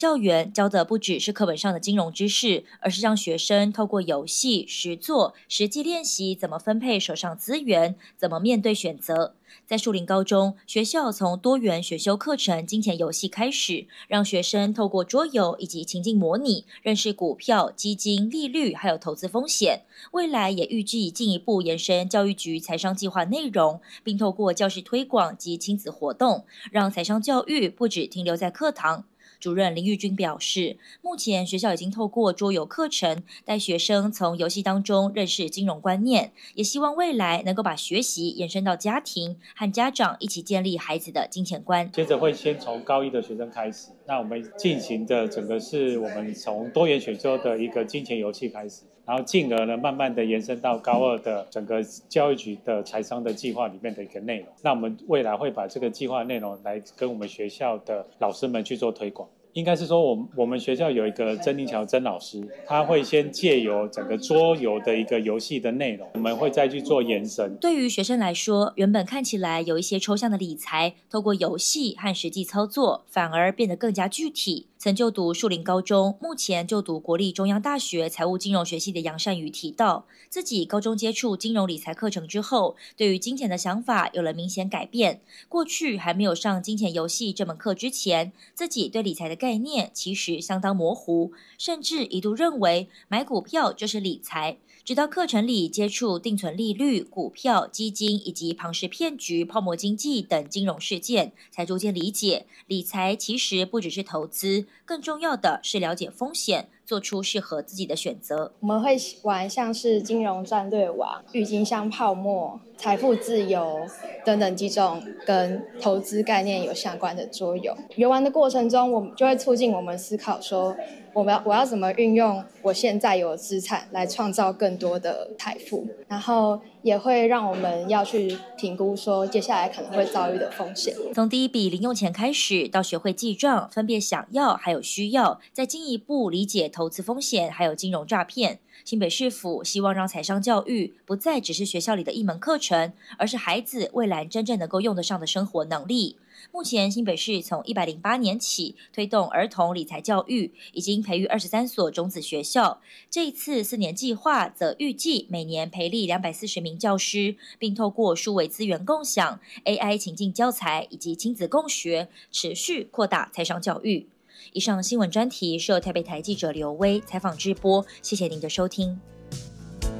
教员教的不只是课本上的金融知识，而是让学生透过游戏、实作、实际练习怎么分配手上资源，怎么面对选择。在树林高中，学校从多元选修课程金钱游戏开始，让学生透过桌游以及情境模拟，认识股票、基金、利率还有投资风险。未来也预计进一步延伸教育局财商计划内容，并透过教师推广及亲子活动，让财商教育不只停留在课堂。主任林玉君表示，目前学校已经透过桌游课程带学生从游戏当中认识金融观念，也希望未来能够把学习延伸到家庭，和家长一起建立孩子的金钱观。 接着会先从高一的学生开始，那我们进行的整个是我们从多元选修的一个金钱游戏开始，然后进而呢慢慢的延伸到高二的整个教育局的财商的计划里面的一个内容。那我们未来会把这个计划内容来跟我们学校的老师们去做推广。应该是说我们学校有一个曾林桥曾老师，他会先借由整个桌游的一个游戏的内容，我们会再去做延伸。 对于学生来说，原本看起来有一些抽象的理财，透过游戏和实际操作，反而变得更加具体。曾就读树林高中，目前就读国立中央大学财务金融学系的杨善瑜提到，自己高中接触金融理财课程之后，对于金钱的想法有了明显改变。过去还没有上金钱游戏这门课之前，自己对理财的概念其实相当模糊，甚至一度认为买股票就是理财。直到课程里接触定存利率、股票、基金以及庞氏骗局、泡沫经济等金融事件，才逐渐理解，理财其实不只是投资，更重要的是了解风险，做出适合自己的选择。 我们会玩像是金融战略网、郁金香泡沫、财富自由等等几种跟投资概念有相关的桌游。游玩的过程中，我们就会促进我们思考说，我要怎么运用我现在有的资产来创造更多的财富，然后也会让我们要去评估说接下来可能会遭遇的风险。 从第一笔零用钱开始，到学会记账，分别想要还有需要，再进一步理解投资风险还有金融诈骗。新北市府希望让财商教育不再只是学校里的一门课程，而是孩子未来真正能够用得上的生活能力。目前新北市从108年起推动儿童理财教育，已经培育23所种子学校。这一次4年计划则预计每年培力240名教师，并透过数位资源共享、AI 情境教材以及亲子共学，持续扩大财商教育。以上新闻专题是由台北台记者刘威采访直播，谢谢您的收听。